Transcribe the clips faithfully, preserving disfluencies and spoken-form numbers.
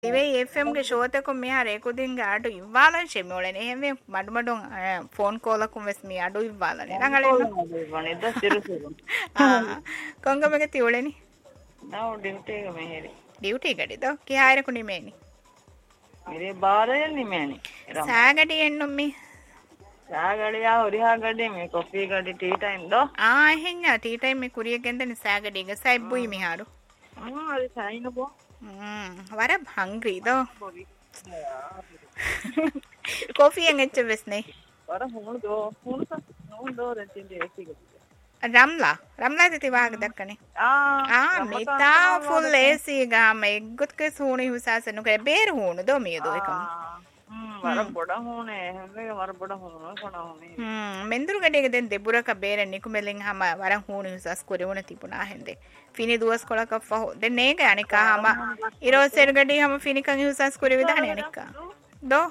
ඉවේ F M ගේ ෂෝත් එක මෙහා රේකුදින්ගේ අඩු ඉవ్వాలని ෂෙමෝලනේ එහෙම මඩු මඩු ෆෝන් කෝල් එකක් මෙස් මී අඩු ඉవ్వాలని නංගලේ වනේ දස්තිරුසු ආ කොංගමගේ තියෝලනේ නෝ ඩියුටි එක මෙහෙරි ඩියුටි ගඩිද කියායර කුනි මේනි मेरे बारह निमेनी सागडी එන්නුම්මි सागडिया ඔරිහා ගඩේ මේ කොෆි ගඩේ ටී ටයිම් දෝ ආ එහෙnya ටී ටයිම් මේ කුරිය ගෙන්දනේ सागडीගේ සයිබ්බුයි මිහාරු ආ අර සයින බෝ ම් වර හංග්‍රි දෝ කොෆි එන් එච්ච වෙස්නේ වර හොණු දෝ හොණු නෝ දෝ රෙන්ටින් ඒසි රම්ලා රම්ලා තිති වාග දක්කනේ ආ ආ මිතා ෆුල් ඒසි ගාම එක්ගොත් ක සූණි හුසාසනු කේ බේර හුණු දෝ මිය දෝ එකම හ්ම් වර පොඩ හුනේ හැමගේ වර පොඩ හුනෝ කොන හුනේ හ්ම් මෙන්දුරු ගඩේක දෙන් දෙබුරක බේර නිකුමෙලින් හම වර හුණි හුසස් කොරෙවන තිබුණා හෙන්දේ ෆිනි දුවස් කොලක ෆහ දෙන් නේක අනිකා හම ඉරෝසෙර ගඩේ හම ෆිනිකන් හුසස් කොරෙ විදානේ අනිකා දෝ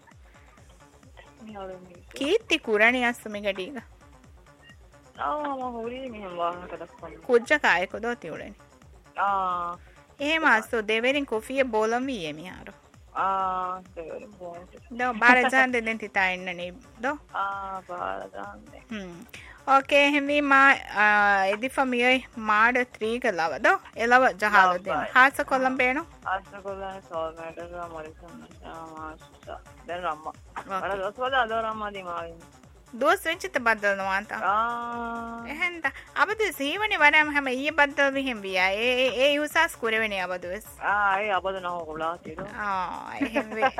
කීති කුරණි අස්සමි ගඩේක ආ හොරි මෙහෙම වාහන කඩක් කුජ්ජ කායක දෝ තියුලනේ ආ එහෙම අස්සෝ දෙවෙරින් කොෆිය බෝලම් වියේ මිහාරු ආ දෙවෙරින් බෝලම් දෝ බාර ජාන් දෙන් තිතා ඉන්නනේ දෝ ආ බාර ජාන් දෙන් හ්ම් ඕකේ එහෙමි මා එදි ෆමියයි මාඩ ත්‍රී කලව දෝ එලව ජහල දෙන හාස column බේනෝ හාස column soul matter Morrison master දැන් රම්මා වල දොස් වල අද රම්මා දිමාවින් දෝස් වෙච්චිත බද්දලනවා අන්ත ආ එහෙන්ද අබද සීවනේ වරම් හැම ඊය බද්දල් විහිම් වියා ඒ ඒ යුසස් කුරෙවෙනේ අබදස් ආ ඒ අබද නෝ කොලා තිරෝ ආ එහෙම වේ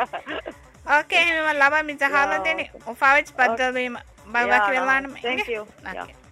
ඕකේ එහෙම ලබා මි ජහල දෙනේ ඔෆාවෙච් බද්දල් වීම බල්වා කියලා නම් thank you okay